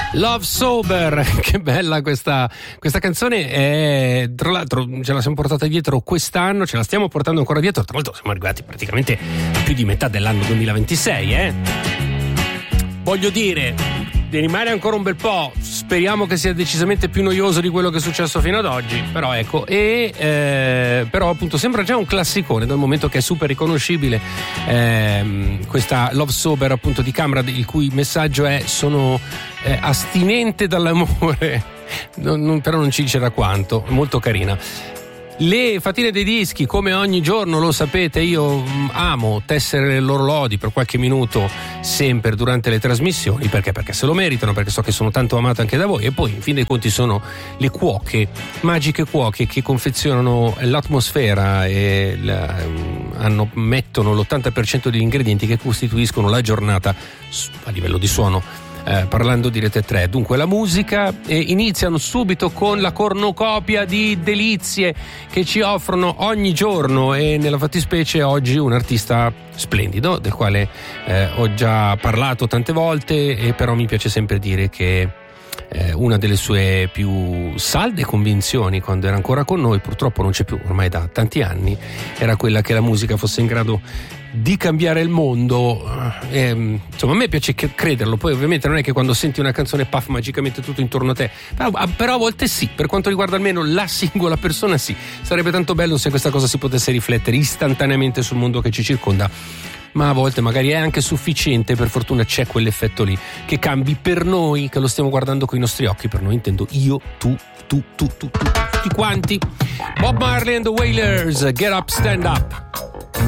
Love Sober, che bella questa canzone, tra l'altro ce la siamo portata dietro quest'anno, ce la stiamo portando ancora dietro, tra l'altro siamo arrivati praticamente a più di metà dell'anno 2026, voglio dire, rimane ancora un bel po', speriamo che sia decisamente più noioso di quello che è successo fino ad oggi, però ecco, però appunto sembra già un classicone dal momento che è super riconoscibile, questa Love Sober appunto di Camrad, il cui messaggio è: sono astinente dall'amore, però non ci dice da quanto, molto carina. Le fatine dei dischi, come ogni giorno lo sapete, io amo tessere le loro lodi per qualche minuto sempre durante le trasmissioni, perché se lo meritano, perché so che sono tanto amate anche da voi, e poi in fin dei conti sono le cuoche, magiche cuoche che confezionano l'atmosfera e mettono l'80% degli ingredienti che costituiscono la giornata a livello di suono. Parlando di Rete 3, dunque la musica, iniziano subito con la cornucopia di delizie che ci offrono ogni giorno, e nella fattispecie oggi un artista splendido del quale ho già parlato tante volte, e però mi piace sempre dire che una delle sue più salde convinzioni quando era ancora con noi, purtroppo non c'è più ormai da tanti anni, era quella che la musica fosse in grado di cambiare il mondo. Insomma, a me piace crederlo. Poi ovviamente non è che quando senti una canzone puff magicamente tutto intorno a te, però a volte sì, per quanto riguarda almeno la singola persona sì. Sarebbe tanto bello se questa cosa si potesse riflettere istantaneamente sul mondo che ci circonda, ma a volte magari è anche sufficiente. Per fortuna c'è quell'effetto lì che cambi per noi, che lo stiamo guardando con i nostri occhi. Per noi intendo io, tu, tutti quanti. Bob Marley and the Wailers, Get Up, Stand Up.